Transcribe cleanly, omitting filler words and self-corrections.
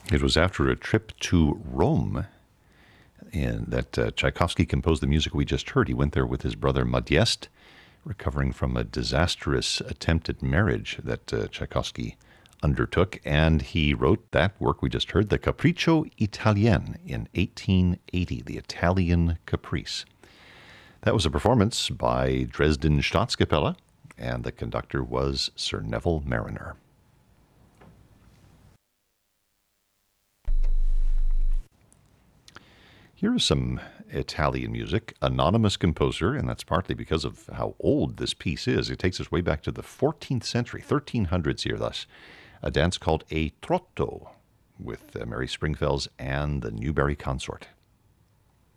It was after a trip to Rome that Tchaikovsky composed the music we just heard. He went there with his brother Modeste, recovering from a disastrous attempt at marriage that Tchaikovsky undertook, and he wrote that work we just heard, the Capriccio Italien, in 1880, the Italian Caprice. That was a performance by Dresden Staatskapelle, and the conductor was Sir Neville Marriner. Here is some Italian music, anonymous composer, and that's partly because of how old this piece is. It takes us way back to the 14th century, 1300s here thus. A dance called a trotto with Mary Springfells and the Newberry Consort.